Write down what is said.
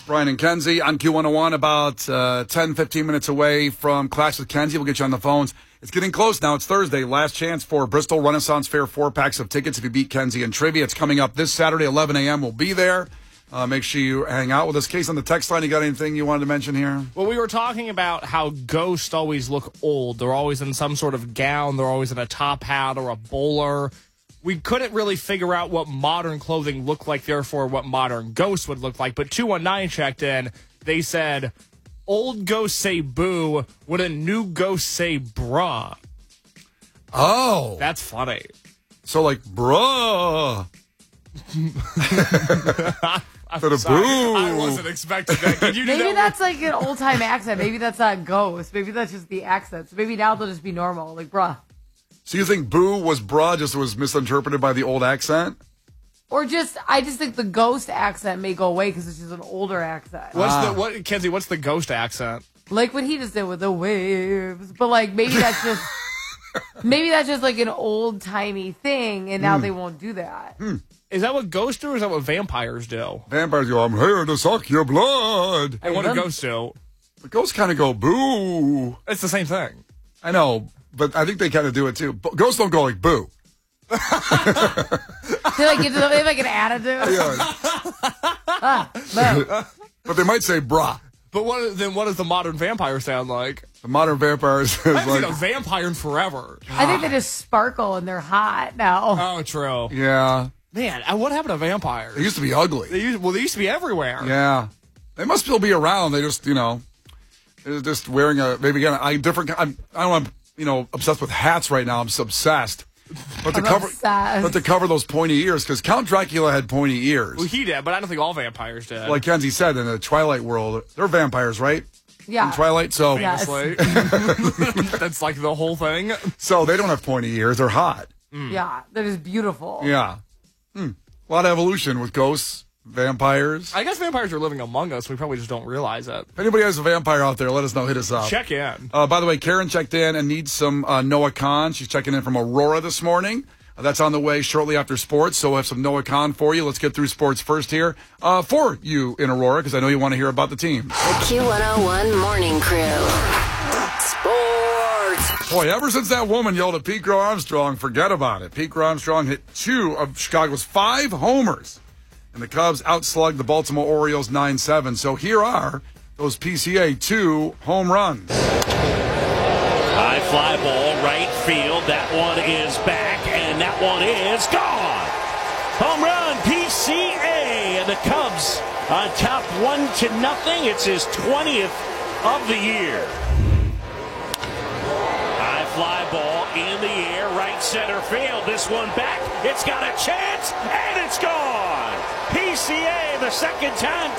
Brian and Kenzie on Q101, about 10, 15 minutes away from Clash with Kenzie. We'll get you on the phones. It's getting close now. It's Thursday. Last chance for Bristol Renaissance Fair 4-packs of tickets if you beat Kenzie in trivia. It's coming up this Saturday, 11 a.m. We'll be there. Make sure you hang out with us. Case on the text line, you got anything you wanted to mention here? Well, we were talking about how ghosts always look old. They're always in some sort of gown. They're always in a top hat or a bowler. We couldn't really figure out what modern clothing looked like, therefore what modern ghosts would look like. But 219 checked in. They said, old ghosts say boo when a new ghost say bruh. Oh. That's funny. So like, bruh. I'm sorry. Boo. I wasn't expecting that. Could you do Maybe that? that's like an old-time accent. Maybe that's not ghost. Maybe that's just the accent. So maybe now they'll just be normal, like bruh. So you think boo was bruh, just was misinterpreted by the old accent? Or just, I just think the ghost accent may go away because it's just an older accent. Kenzie, what's the ghost accent? Like what he just did with the waves. But like maybe that's just maybe that's just like an old-timey thing, and now they won't do that. Is that what ghosts do, or is that what vampires do? Vampires go, I'm here to suck your blood. And what do ghosts do? The ghosts kind of go, boo. It's the same thing. I know, but I think they kind of do it too. But ghosts don't go like boo. They have like an attitude. Yeah. No. But they might say brah. But what does the modern vampire sound like? The modern vampires is I haven't like, seen a vampire in forever. I think they just sparkle and they're hot now. Oh, true. yeah. Man, what happened to vampires? They used to be ugly. They used to be everywhere. Yeah. They must still be around. They just, they're just wearing maybe again, I don't want, obsessed with hats right now. I'm so obsessed. But to cover those pointy ears, because Count Dracula had pointy ears. Well, he did, but I don't think all vampires did. Like Kenzie said, in the Twilight world, they're vampires, right? Yeah. In Twilight, so Yes. That's like the whole thing. So they don't have pointy ears. They're hot. Yeah, that is beautiful. Yeah. A lot of evolution with ghosts, vampires. I guess vampires are living among us. We probably just don't realize it. If anybody has a vampire out there, let us know. Hit us up. Check in. By the way, Karen checked in and needs some Noah Khan. She's checking in from Aurora this morning. That's on the way shortly after sports, so we'll have some Noah Khan for you. Let's get through sports first here for you in Aurora, because I know you want to hear about the team. The Q101 Morning Crew. Sports. Boy, ever since that woman yelled at Pete Armstrong, forget about it. Pete Armstrong hit 2 of Chicago's 5 homers, and the Cubs outslugged the Baltimore Orioles 9-7. So here are those PCA 2 home runs. High fly ball, right field. That one is back, and that one is gone. Home run, PCA, and the Cubs on top 1-0. It's his 20th of the year. High fly ball in the air, right center field. This one back. It's got a chance, and it's gone. PCA, the second time